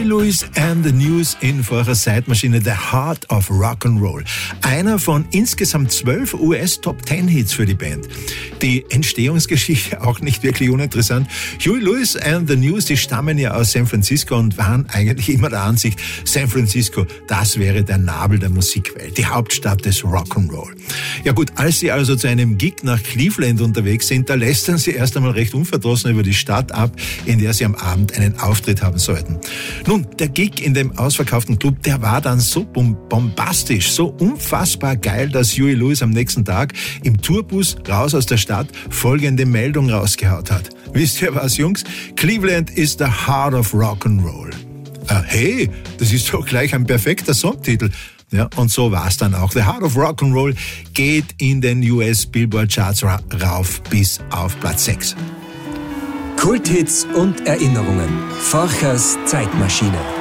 Lewis and the News in vorher Zeitmaschine, The Heart of Rock'n'Roll. Einer von insgesamt 12 US-Top-10-Hits für die Band. Die Entstehungsgeschichte auch nicht wirklich uninteressant. Huey Lewis and the News, die stammen ja aus San Francisco und waren eigentlich immer der Ansicht, San Francisco, das wäre der Nabel der Musikwelt, die Hauptstadt des Rock'n'Roll. Ja gut, als sie also zu einem Gig nach Cleveland unterwegs sind, da lästern sie erst einmal recht unverdrossen über die Stadt ab, in der sie am Abend einen Auftritt haben sollten. Nun, der Gig in dem ausverkauften Club, der war dann so bombastisch, so unfassbar geil, dass Huey Lewis am nächsten Tag im Tourbus raus aus der Stadt folgende Meldung rausgehaut hat. Wisst ihr was, Jungs? Cleveland is the heart of Rock'n'Roll. Hey, das ist doch gleich ein perfekter Songtitel. Ja, und so war's dann auch. The Heart of Rock'n'Roll geht in den US Billboard Charts rauf bis auf Platz 6. Kulthits und Erinnerungen. Forchers Zeitmaschine.